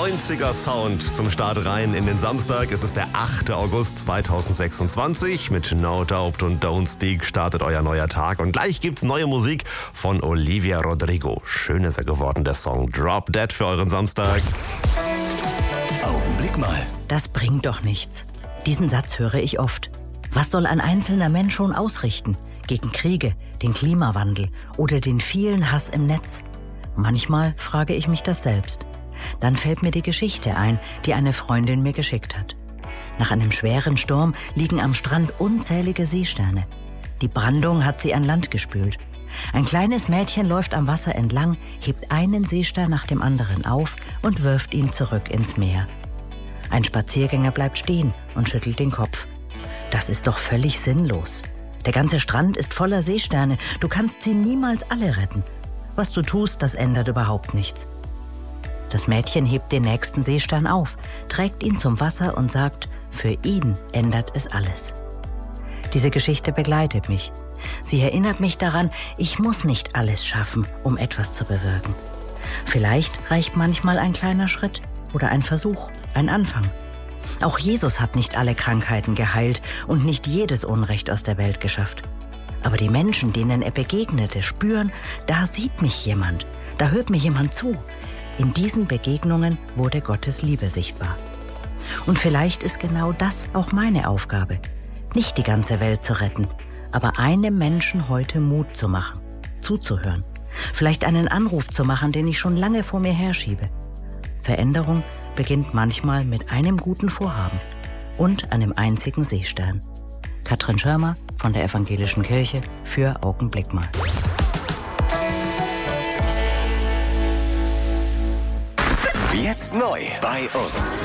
90er Sound zum Start rein in den Samstag. Es ist der 8. August 2026. Mit No Doubt und Don't Speak startet euer neuer Tag. Und gleich gibt's neue Musik von Olivia Rodrigo. Schön ist er geworden, der Song Drop Dead für euren Samstag. Augenblick mal. Das bringt doch nichts. Diesen Satz höre ich oft. Was soll ein einzelner Mensch schon ausrichten? Gegen Kriege, den Klimawandel oder den vielen Hass im Netz? Manchmal frage ich mich das selbst. Dann fällt mir die Geschichte ein, die eine Freundin mir geschickt hat. Nach einem schweren Sturm liegen am Strand unzählige Seesterne. Die Brandung hat sie an Land gespült. Ein kleines Mädchen läuft am Wasser entlang, hebt einen Seestern nach dem anderen auf und wirft ihn zurück ins Meer. Ein Spaziergänger bleibt stehen und schüttelt den Kopf. Das ist doch völlig sinnlos. Der ganze Strand ist voller Seesterne. Du kannst sie niemals alle retten. Was du tust, das ändert überhaupt nichts. Das Mädchen hebt den nächsten Seestern auf, trägt ihn zum Wasser und sagt, für ihn ändert es alles. Diese Geschichte begleitet mich. Sie erinnert mich daran, ich muss nicht alles schaffen, um etwas zu bewirken. Vielleicht reicht manchmal ein kleiner Schritt oder ein Versuch, ein Anfang. Auch Jesus hat nicht alle Krankheiten geheilt und nicht jedes Unrecht aus der Welt geschafft. Aber die Menschen, denen er begegnete, spüren, da sieht mich jemand, da hört mir jemand zu. In diesen Begegnungen wurde Gottes Liebe sichtbar. Und vielleicht ist genau das auch meine Aufgabe. Nicht die ganze Welt zu retten, aber einem Menschen heute Mut zu machen, zuzuhören. Vielleicht einen Anruf zu machen, den ich schon lange vor mir herschiebe. Veränderung beginnt manchmal mit einem guten Vorhaben und einem einzigen Seestern. Katrin Schirmer von der Evangelischen Kirche für Augenblick mal. Jetzt neu bei uns.